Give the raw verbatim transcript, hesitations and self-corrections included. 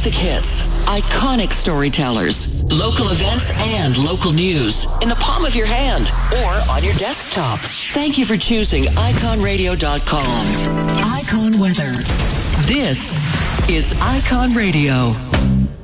classic hits, iconic storytellers, local events, and local news in the palm of your hand or on your desktop. Thank you for choosing icon radio dot com. Icon Weather. This is Icon Radio.